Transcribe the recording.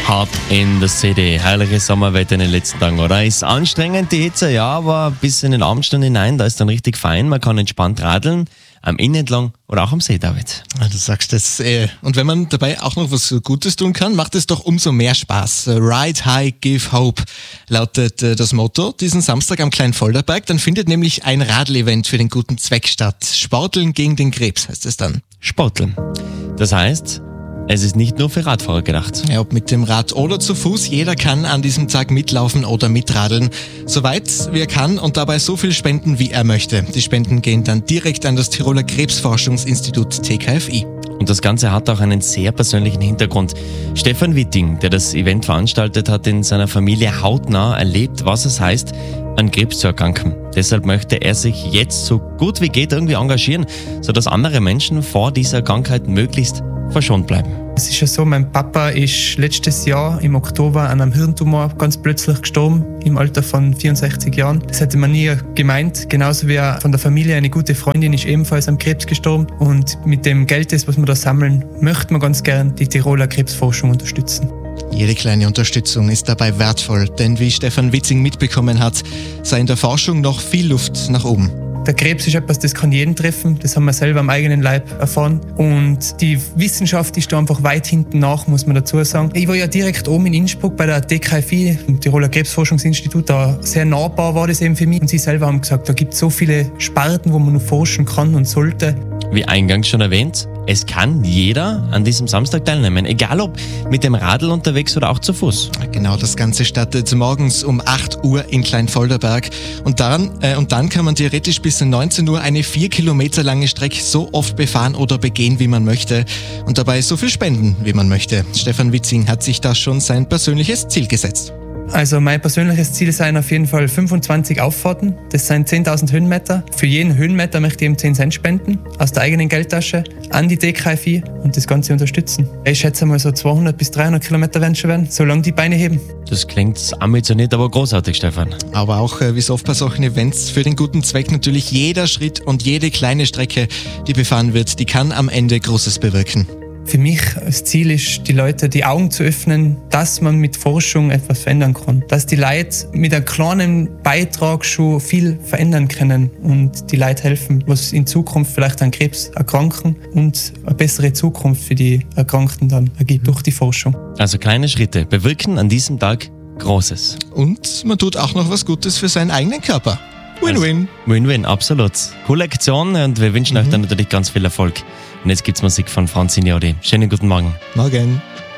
Hot in the City. Herrliches Sommerwetter in den letzten Tagen, oder? Ist anstrengend, die Hitze, ja, aber bis in den Abendstunden hinein, da ist dann richtig fein. Man kann entspannt radeln, am Inn entlang oder auch am See, David. Du sagst das. Und wenn man dabei auch noch was Gutes tun kann, macht es doch umso mehr Spaß. Ride High, Give Hope lautet das Motto. Diesen Samstag am Kleinfolderberg, dann findet nämlich ein Radlevent für den guten Zweck statt. Sporteln gegen den Krebs heißt es dann. Sporteln. Das heißt, es ist nicht nur für Radfahrer gedacht. Ja, ob mit dem Rad oder zu Fuß, jeder kann an diesem Tag mitlaufen oder mitradeln. Soweit wie er kann und dabei so viel spenden, wie er möchte. Die Spenden gehen dann direkt an das Tiroler Krebsforschungsinstitut TKFI. Und das Ganze hat auch einen sehr persönlichen Hintergrund. Stefan Witting, der das Event veranstaltet, hat in seiner Familie hautnah erlebt, was es heißt, an Krebs zu erkranken. Deshalb möchte er sich jetzt so gut wie geht irgendwie engagieren, sodass andere Menschen vor dieser Krankheit möglichst verschont bleiben. Es ist ja so, mein Papa ist letztes Jahr im Oktober an einem Hirntumor ganz plötzlich gestorben, im Alter von 64 Jahren. Das hätte man nie gemeint. Genauso wie von der Familie eine gute Freundin ist ebenfalls am Krebs gestorben. Und mit dem Geld, das was wir da sammeln, möchte man ganz gern die Tiroler Krebsforschung unterstützen. Jede kleine Unterstützung ist dabei wertvoll, denn wie Stefan Witting mitbekommen hat, sei in der Forschung noch viel Luft nach oben. Der Krebs ist etwas, das kann jeden treffen. Das haben wir selber am eigenen Leib erfahren. Und die Wissenschaft ist da einfach weit hinten nach, muss man dazu sagen. Ich war ja direkt oben in Innsbruck bei der TKFI, dem Tiroler Krebsforschungsinstitut. Da sehr nahbar war das eben für mich. Und sie selber haben gesagt, da gibt es so viele Sparten, wo man noch forschen kann und sollte. Wie eingangs schon erwähnt, es kann jeder an diesem Samstag teilnehmen, egal ob mit dem Radl unterwegs oder auch zu Fuß. Genau, das Ganze startet morgens um 8 Uhr in Kleinfolderberg und dann kann man theoretisch bis 19 Uhr eine 4 Kilometer lange Strecke so oft befahren oder begehen, wie man möchte und dabei so viel spenden, wie man möchte. Stefan Witting hat sich da schon sein persönliches Ziel gesetzt. Also mein persönliches Ziel sind auf jeden Fall 25 Auffahrten. Das sind 10.000 Höhenmeter. Für jeden Höhenmeter möchte ich eben 10 Cent spenden, aus der eigenen Geldtasche, an die TKFI und das Ganze unterstützen. Ich schätze mal so 200 bis 300 Kilometer werden schon werden, solange die Beine heben. Das klingt ambitioniert, aber großartig, Stefan. Aber auch, wie so oft bei solchen Events, für den guten Zweck natürlich jeder Schritt und jede kleine Strecke, die befahren wird, die kann am Ende Großes bewirken. Für mich das Ziel ist, die Leute die Augen zu öffnen, dass man mit Forschung etwas verändern kann. Dass die Leute mit einem kleinen Beitrag schon viel verändern können und die Leute helfen, was in Zukunft vielleicht an Krebs erkranken und eine bessere Zukunft für die Erkrankten dann ergibt durch die Forschung. Also kleine Schritte bewirken an diesem Tag Großes. Und man tut auch noch was Gutes für seinen eigenen Körper. Win-win. Also, Win-win, absolut. Coole Aktion und wir wünschen euch dann natürlich ganz viel Erfolg. Und jetzt gibt's Musik von Franz Signori. Schönen guten Morgen. Morgen.